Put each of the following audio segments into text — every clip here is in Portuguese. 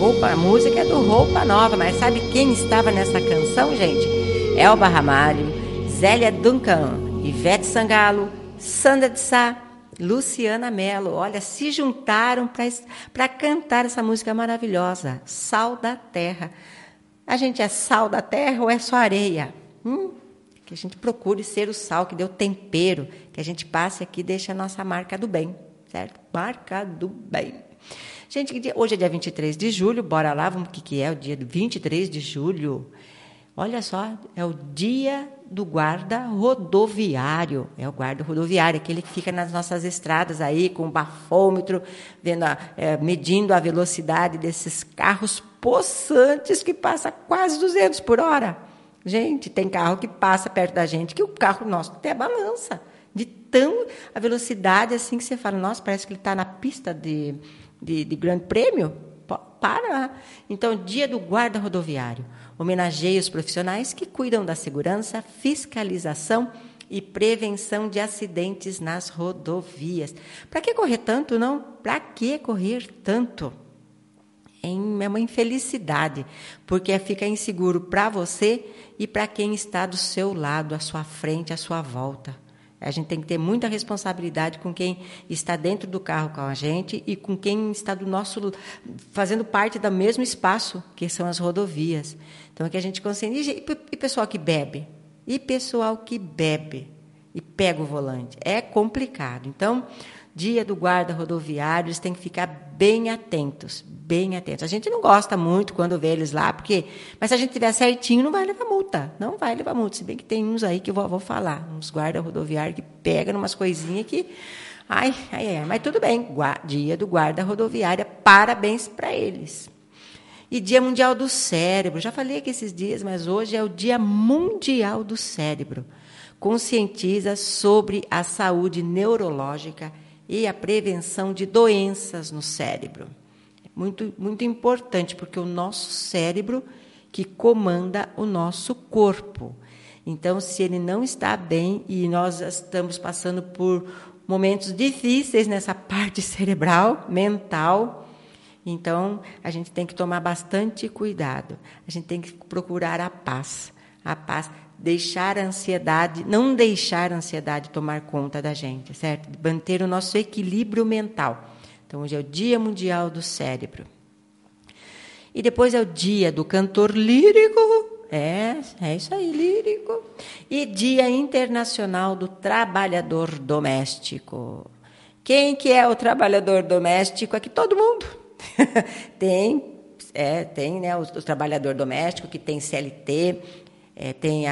A música é do Roupa Nova, mas sabe quem estava nessa canção, gente? Elba Ramalho, Zélia Duncan, Ivete Sangalo, Sandra de Sá, Luciana Mello. Olha, se juntaram para cantar essa música maravilhosa, Sal da Terra. A gente é sal da terra ou é só areia? Que a gente procure ser o sal que deu tempero, que a gente passe aqui e deixe a nossa marca do bem, certo? Marca do bem. Gente, hoje é dia 23 de julho, bora lá, vamos, o que é o dia 23 de julho? Olha só, é o dia do guarda rodoviário. É o guarda rodoviário, aquele que fica nas nossas estradas aí com o bafômetro, medindo a velocidade desses carros possantes que passam quase 200 por hora. Gente, tem carro que passa perto da gente que o carro nosso até balança. De tão a velocidade assim que você fala, nossa, parece que ele está na pista de grande prêmio. Para. Então, dia do guarda rodoviário. Homenageia os profissionais que cuidam da segurança, fiscalização e prevenção de acidentes nas rodovias. Para que correr tanto, não? Para que correr tanto? É uma infelicidade, porque fica inseguro para você e para quem está do seu lado, à sua frente, à sua volta. A gente tem que ter muita responsabilidade com quem está dentro do carro com a gente e com quem está fazendo parte do mesmo espaço, que são as rodovias. Então, é que a gente conscientize. E pessoal que bebe? E pessoal que bebe e pega o volante? É complicado. Então, dia do guarda rodoviário, eles têm que ficar bem atentos, bem atentos. A gente não gosta muito quando vê eles lá, mas se a gente estiver certinho, não vai levar multa. Não vai levar multa, se bem que tem uns aí que eu vou falar, uns guarda rodoviários que pegam umas coisinhas que... Ai, mas tudo bem, dia do guarda rodoviária, parabéns para eles. E Dia Mundial do Cérebro, já falei aqui esses dias, mas hoje é o Dia Mundial do Cérebro. Conscientiza sobre a saúde neurológica e a prevenção de doenças no cérebro. Muito, muito importante, porque o nosso cérebro que comanda o nosso corpo. Então, se ele não está bem e nós estamos passando por momentos difíceis nessa parte cerebral, mental, então a gente tem que tomar bastante cuidado. A gente tem que procurar a paz. A paz, não deixar a ansiedade tomar conta da gente, certo? Manter o nosso equilíbrio mental. Então, hoje é o Dia Mundial do Cérebro. E depois é o Dia do Cantor Lírico. É isso aí, lírico. E Dia Internacional do Trabalhador Doméstico. Quem que é o trabalhador doméstico? Aqui todo mundo. Tem, né, o trabalhador doméstico que tem CLT, tem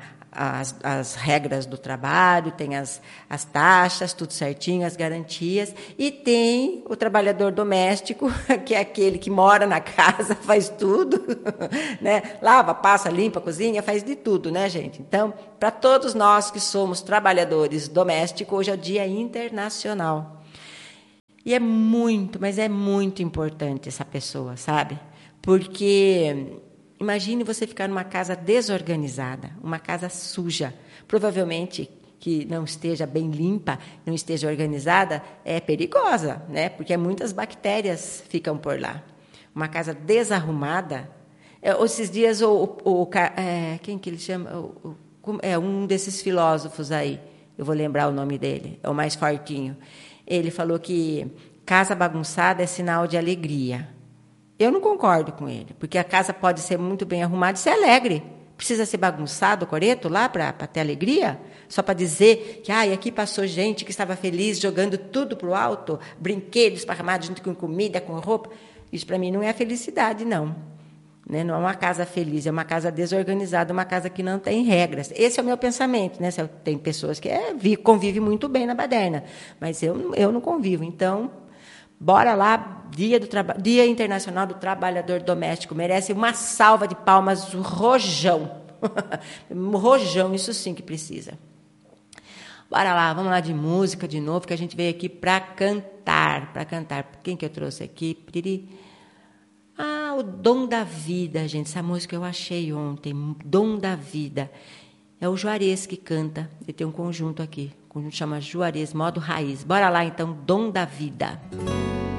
as regras do trabalho, tem as taxas, tudo certinho, as garantias, e tem o trabalhador doméstico, que é aquele que mora na casa, faz tudo, né? Lava, passa, limpa, cozinha, faz de tudo, né, gente? Então, para todos nós que somos trabalhadores domésticos, hoje é o Dia Internacional. E é muito, mas é muito importante essa pessoa, sabe? Porque... imagine você ficar numa casa desorganizada, uma casa suja, provavelmente que não esteja bem limpa, não esteja organizada, é perigosa, né? Porque muitas bactérias ficam por lá. Uma casa desarrumada, esses dias quem que ele chama? Um desses filósofos aí, eu vou lembrar o nome dele, é o mais fortinho. Ele falou que casa bagunçada é sinal de alegria. Eu não concordo com ele, porque a casa pode ser muito bem arrumada e ser alegre. Precisa ser bagunçado o coreto lá para ter alegria? Só para dizer que aqui passou gente que estava feliz jogando tudo para o alto, brinquedos esparramados junto com comida, com roupa. Isso para mim não é felicidade, não. Né? Não é uma casa feliz, é uma casa desorganizada, uma casa que não tem regras. Esse é o meu pensamento. Né? Tem pessoas que convivem muito bem na baderna, mas eu não convivo. Então... bora lá, Dia Internacional do Trabalhador Doméstico. Merece uma salva de palmas, rojão. Rojão, isso sim que precisa. Bora lá, vamos lá de música de novo, que a gente veio aqui para cantar. Quem que eu trouxe aqui? O Dom da Vida, gente. Essa música eu achei ontem, Dom da Vida. É o Juarez que canta. Ele tem um conjunto aqui. O conjunto chama Juarez, modo raiz. Bora lá, então, Dom da Vida.